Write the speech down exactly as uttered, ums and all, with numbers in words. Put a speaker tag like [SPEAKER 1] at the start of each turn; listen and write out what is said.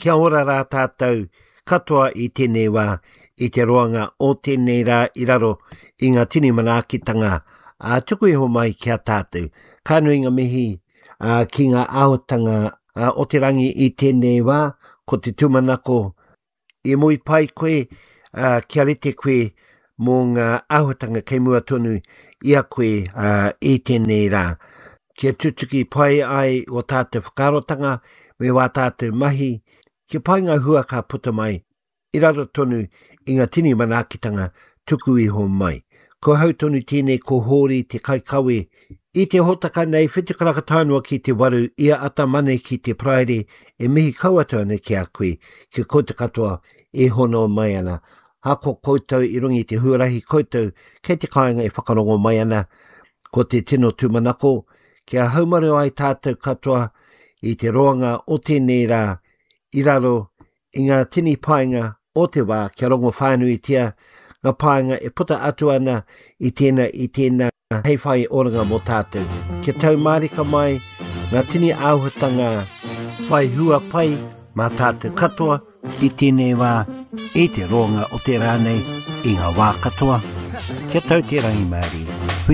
[SPEAKER 1] Kia ora rā tātou, katoa i tēnei wā, i te roanga o tēnei rā i raro i ngā tini manaakitanga. A tuku iho mai kia tātou, ka nui ngā mihi uh, ki ngā āhotanga uh, o te rangi i tēnei wā, ko te tūmanako, i mui pai koe, uh, kia rete koe mō ngā āhotanga kei mua tonu ia koe uh, i tēnei rā. Kia tutuki pai ai o tātou whakarotanga, me wā tātou mahi, kia pai ngā hua ka puta mai, i raro tonu i ngā tini manaakitanga tuku iho mai. Ko hau tonu tēnei ko hori te kaikawe, i te hotaka nei whitukaraka tānua ki te waru, ia ata mane ki te praere, e mihi kauatua ne ki a koe, ki kouta katoa e hono mai ana. Hako koutou i rungi te huarahi koutou, kei te kāinga e whakarongo mai ana, ko te tino tūmanako, kia haumaru ai tātou katoa i te roanga o tēnei rā, i raro i ngā tini painga o te wā, kia rongo whānui tia, ngā painga e puta atu ana i tēnā i tēnā hei whai oranga mō tātou. Kia tau marika mai ngā tini āhutanga whai hua pai mā tātou katoa i tēnei wā, i te roanga o te rānei i ngā wā katoa. Kia tau te rangi Māori.